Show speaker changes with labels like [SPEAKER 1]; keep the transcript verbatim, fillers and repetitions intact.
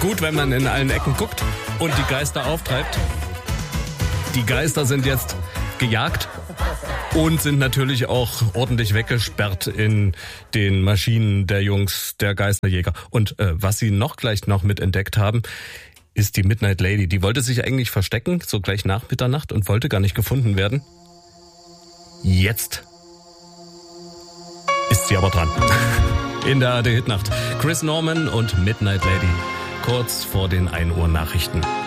[SPEAKER 1] gut, wenn man in allen Ecken guckt und die Geister auftreibt. Die Geister sind jetzt gejagt und sind natürlich auch ordentlich weggesperrt in den Maschinen der Jungs, der Geisterjäger. Und äh, was sie noch gleich noch mit entdeckt haben, ist die Midnight Lady. Die wollte sich eigentlich verstecken, so gleich nach Mitternacht, und wollte gar nicht gefunden werden. Jetzt ist sie aber dran. In der A R D Hitnacht. Chris Norman und Midnight Lady. Kurz vor den ein Uhr Nachrichten.